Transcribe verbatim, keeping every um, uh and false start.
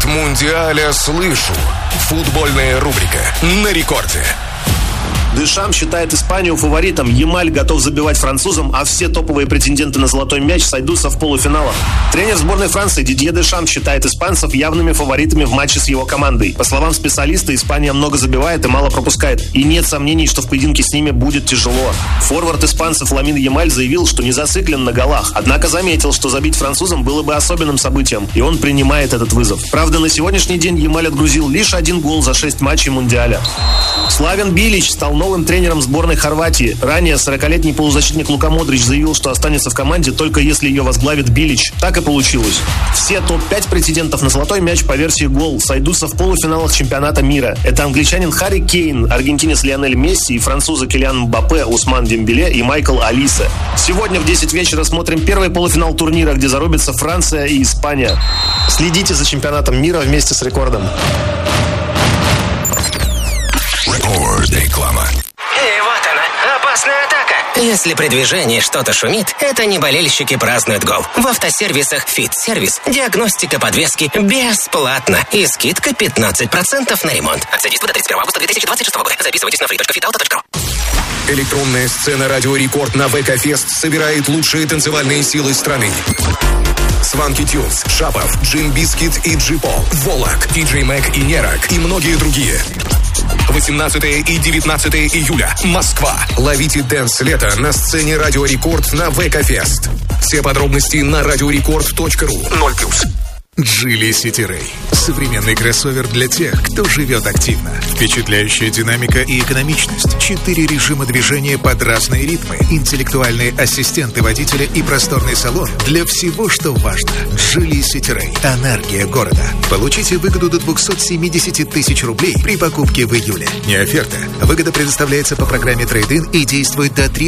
Мундиаля слышу. Футбольная рубрика на рекорде. Дешам считает Испанию фаворитом, Ямаль готов забивать французам, а все топовые претенденты на золотой мяч сойдутся в полуфиналах. Тренер сборной Франции Дидье Дешам считает испанцев явными фаворитами в матче с его командой. По словам специалиста, Испания много забивает и мало пропускает, и нет сомнений, что в поединке с ними будет тяжело. Форвард испанцев Ламин Ямаль заявил, что не зациклен на голах, однако заметил, что забить французам было бы особенным событием, и он принимает этот вызов. Правда, на сегодняшний день Ямаль отгрузил лишь один гол за шесть матчей Мундиаля. Славен Билич стал новым тренером сборной Хорватии. Ранее сорокалетний полузащитник Лука Модрич заявил, что останется в команде только если ее возглавит Билич. Так и получилось. Все топ пять претендентов на золотой мяч по версии Гол сойдутся в полуфиналах чемпионата мира. Это англичанин Харри Кейн, аргентинец Лионель Месси и французы Килиан Мбаппе, Усман Дембеле и Майкл Олисе. Сегодня в десять вечера смотрим первый полуфинал турнира, где зарубятся Франция и Испания. Следите за чемпионатом мира вместе с Рекордом. Реклама. И вот она, опасная атака. Если при движении что-то шумит, это не болельщики празднуют гол. В автосервисах «Фит-сервис» диагностика подвески бесплатно и скидка пятнадцать процентов на ремонт. Акция действует до тридцать первого августа две тысячи двадцать шестого года. Записывайтесь на free точка fit auto точка ru. Электронная сцена «Радио Рекорд» на ВК-фест собирает лучшие танцевальные силы страны. Сванки Тюнс, Шапов, Джим Бискит и Джипол, Волок, Диджей Мэг и Нерак и многие другие. восемнадцатого и девятнадцатого июля. Москва. Ловите дэнс-лето на сцене Радио Рекорд на ВК-фест. Все подробности на радиорекорд точка ру. ноль плюс. Geely City Ray. Современный кроссовер для тех, кто живет активно. Впечатляющая динамика и экономичность. Четыре режима движения под разные ритмы. Интеллектуальные ассистенты водителя и просторный салон для всего, что важно. Geely City Ray. Энергия города. Получите выгоду до двести семьдесят тысяч рублей при покупке в июле. Не оферта. Выгода предоставляется по программе трейд-ин и действует до тридцать